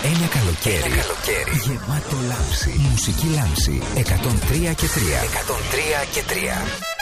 Ένα καλοκαίρι γεμάτο λάμψη. Μουσική λάμψη 103 και 3. 103 και 3.